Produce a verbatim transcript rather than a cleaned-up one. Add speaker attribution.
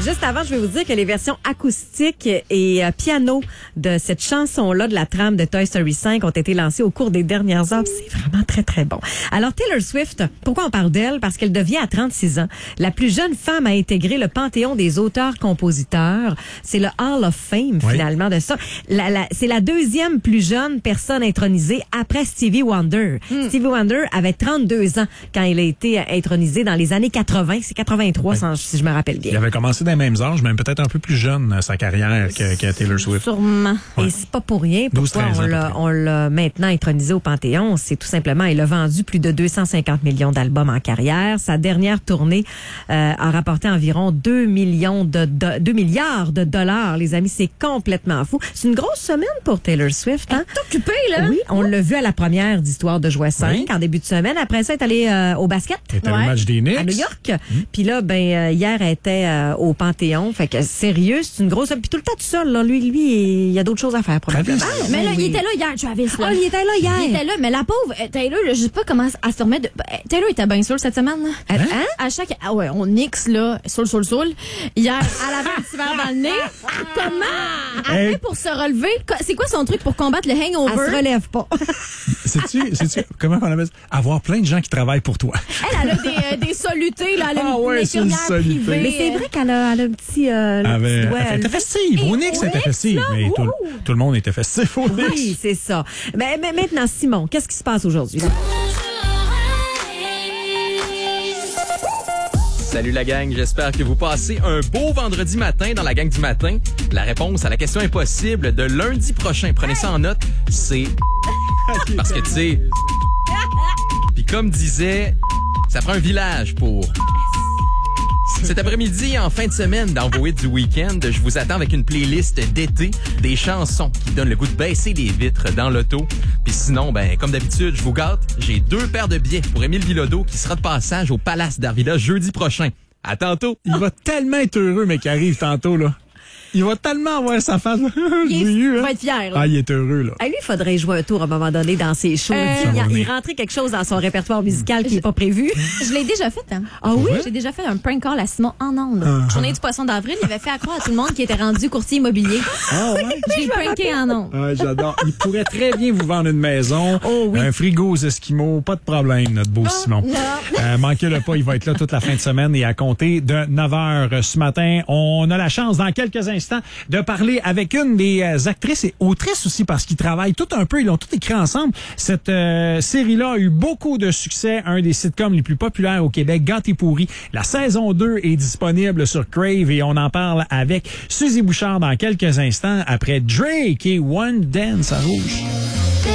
Speaker 1: Juste avant, je vais vous dire que les versions acoustiques et euh, piano de cette chanson-là, de la trame de Toy Story cinq, ont été lancées au cours des dernières heures. C'est vraiment très, très bon. Alors, Taylor Swift, pourquoi on parle d'elle? Parce qu'elle devient à trente-six ans la plus jeune femme à intégrer le panthéon des auteurs-compositeurs. C'est le Hall of Fame, oui. finalement, de ça. La, la, c'est la deuxième plus jeune personne intronisée après Stevie Wonder. Mm. Stevie Wonder avait trente-deux ans quand il a été intronisé dans les années quatre-vingt. C'est quatre-vingt-trois, oui. sans, si je me rappelle bien.
Speaker 2: Il avait commencé dans les mêmes âges, même peut-être un peu plus jeune, sa carrière, que, que Taylor Swift.
Speaker 1: Sûrement. Ouais. Et c'est pas pour rien. Pourquoi on l'a, on l'a maintenant intronisé au Panthéon? C'est tout simplement, il a vendu plus de deux cent cinquante millions d'albums en carrière. Sa dernière tournée euh, a rapporté environ deux millions de, de deux milliards de dollars. Les amis, c'est complètement fou. C'est une grosse semaine pour Taylor Swift. Hein?
Speaker 3: Elle est occupée, là.
Speaker 1: Oui, on l'a vu à la première d'Histoire de Joie cinq oui. en début de semaine. Après ça, elle est allée euh, au basket.
Speaker 2: Elle était ouais. au match des Knicks.
Speaker 1: À New York. Mmh. Puis là, ben euh, hier, elle était euh, au Panthéon. Fait que sérieux, c'est une grosse... Puis tout le temps tout seul, là. Lui, lui, il y a d'autres choses à faire, probablement.
Speaker 3: Ah, mais là, oui. il était là hier, Travis. Là.
Speaker 1: Ah, il était là hier.
Speaker 3: Il était là, mais la pauvre Taylor, là, je sais pas comment elle se remet de... Taylor était bien saoule cette semaine. Là.
Speaker 1: Hein? hein?
Speaker 3: À chaque... Ah ouais, on nixe, là, saoule, saoule, saoule. Hier, elle avait un petit verre dans le nez. Comment? Après, hey. pour se relever, c'est quoi son truc pour combattre le hangover?
Speaker 1: Elle se relève pas.
Speaker 2: Sais-tu, sais-tu, comment on appelle ça? Avoir plein de gens qui travaillent pour toi.
Speaker 3: Elle, elle a des, euh, des solutés, là. Elle a
Speaker 2: ah
Speaker 3: une,
Speaker 2: ouais,
Speaker 3: une infirmière privée.
Speaker 1: Mais c'est vrai qu'elle a, elle a un petit... Euh,
Speaker 2: elle avait,
Speaker 1: petit doigt,
Speaker 2: elle était festive. Au Knicks, c'était festive. Mais tout, tout le monde était festif au Knicks.
Speaker 1: Oui, c'est ça. Mais, mais maintenant, Simon, qu'est-ce qui se passe aujourd'hui?
Speaker 4: Salut la gang, j'espère que vous passez un beau vendredi matin dans la gang du matin. La réponse à la question impossible de lundi prochain, prenez ça en note, c'est... Parce que tu sais... Puis comme disait, ça prend un village pour... Cet après-midi, en fin de semaine, dans vos hits du week-end, je vous attends avec une playlist d'été, des chansons qui donnent le goût de baisser les vitres dans l'auto. Puis sinon, ben comme d'habitude, je vous gâte, j'ai deux paires de billets pour Émile Bilodeau qui sera de passage au Palace d'Arvida jeudi prochain. À tantôt!
Speaker 2: Il va tellement être heureux, mais qui arrive tantôt, là. Il va tellement avoir sa face.
Speaker 3: Il est, hein? va être fier. Là.
Speaker 2: Ah, il est heureux, là.
Speaker 1: À lui, il faudrait jouer un tour à un moment donné dans ses shows. Euh, il, il rentrait quelque chose dans son répertoire musical qui n'est pas prévu.
Speaker 3: Je l'ai déjà fait, hein.
Speaker 1: Ah oui?
Speaker 3: J'ai déjà fait un prank call à Simon en ondes. Uh-huh. Journée du poisson d'avril, il avait fait à croire à tout le monde qui était rendu courtier immobilier.
Speaker 2: Ah ouais?
Speaker 3: Je l'ai pranké en ondes.
Speaker 2: Ah, j'adore. Il pourrait très bien vous vendre une maison,
Speaker 1: oh, oui.
Speaker 2: un frigo aux Esquimaux, pas de problème, notre beau oh, Simon. Euh, manquez-le pas, il va être là toute la fin de semaine et à compter de neuf heures ce matin. On a la chance, dans quelques instants, de parler avec une des euh, actrices et autrices aussi parce qu'ils travaillent tout un peu, ils l'ont tout écrit ensemble. Cette euh, série-là a eu beaucoup de succès, un des sitcoms les plus populaires au Québec, Gâté pourri. La saison deux est disponible sur Crave et on en parle avec Suzy Bouchard dans quelques instants après Drake et One Dance à Rouge.